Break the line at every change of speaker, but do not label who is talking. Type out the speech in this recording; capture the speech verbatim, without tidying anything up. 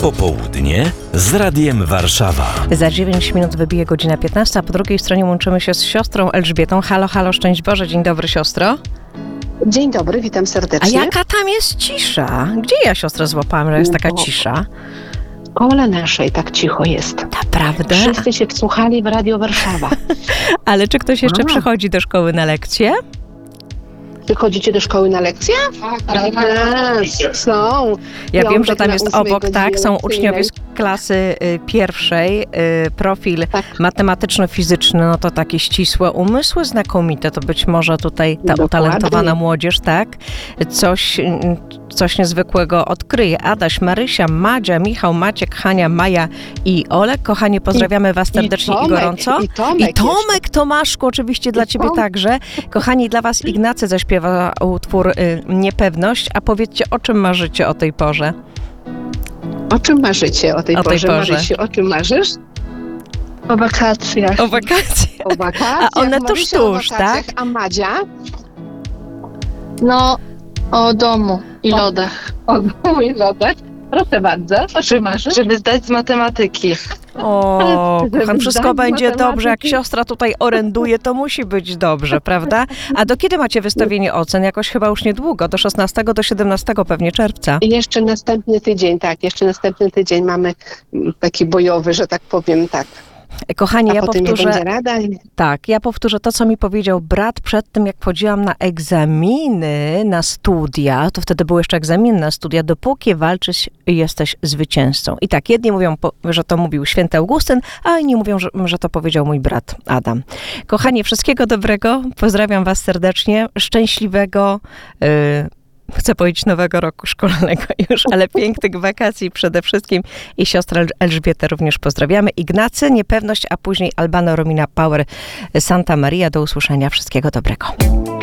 Popołudnie z Radiem Warszawa.
Za dziewięć minut wybije godzina piętnasta, a po drugiej stronie łączymy się z siostrą Elżbietą. Halo, halo, szczęść Boże, dzień dobry, siostro.
Dzień dobry, witam
A
serdecznie.
jaka tam jest cisza? Gdzie ja siostrę złapałam, że jest taka cisza?
Koło naszej tak cicho jest.
Naprawdę?
Wszyscy się wsłuchali w Radio Warszawa.
Ale czy ktoś jeszcze
A.
przychodzi do szkoły na lekcje?
Wy chodzicie do szkoły na lekcje? Tak, są.
Ja wiem,
Piątek
że tam
na
jest
ósmej
obok,
godzinie
tak, są
lekcyjnej.
uczniowie z klasy y, pierwszej, y, profil
Tak.
matematyczno-fizyczny, no to takie ścisłe umysły znakomite, to być może tutaj ta
Dokładnie.
utalentowana młodzież, tak, coś, y, coś niezwykłego odkryje. Adaś, Marysia, Madzia, Michał, Maciek, Hania, Maja i Olek. Kochani, pozdrawiamy was serdecznie i,
Tomek,
gorąco.
I Tomek,
I Tomek Tomaszku, oczywiście dla ciebie
Tomek.
także. Kochani, dla was Ignacy zaśpiewa utwór y, Niepewność, a powiedzcie, o czym marzycie o tej porze?
O czym marzycie o tej
O tej
porze?
porze.
Marysiu, o czym marzysz?
O wakacjach.
O wakacjach.
O wakacjach.
A one tuż,
Marysia o
tuż,
wakacjach,
tak?
A Madzia?
No, o domu i
O.
lodach.
O mój lodek. Proszę bardzo. O czym marzysz?
Żeby zdać z matematyki.
O,
Żeby
kocham, wszystko
zdać
będzie
matematyki.
dobrze. Jak siostra tutaj oręduje, to musi być dobrze, prawda? A do kiedy macie wystawienie ocen? Jakoś chyba już niedługo, do szesnastego, do siedemnastego pewnie czerwca.
I jeszcze następny tydzień, tak, jeszcze następny tydzień mamy mm, taki bojowy, że tak powiem, tak.
Kochani,
A
ja
potem nie
powtórzę,
będzie rada. i-
tak, ja powtórzę to, co mi powiedział brat przed tym, jak wchodziłam na egzaminy, na studia, to wtedy były jeszcze egzaminy na studia, dopóki walczysz, jesteś zwycięzcą. I tak, jedni mówią, po- że to mówił święty Augustyn, a inni mówią, że, że to powiedział mój brat Adam. Kochani, wszystkiego dobrego, pozdrawiam was serdecznie, szczęśliwego, yy, chcę powiedzieć nowego roku szkolnego już, ale pięknych wakacji przede wszystkim i siostrę Elżbietę również pozdrawiamy. Ignacy, Niepewność, a później Albano Romina Power, Santa Maria. Do usłyszenia. Wszystkiego dobrego.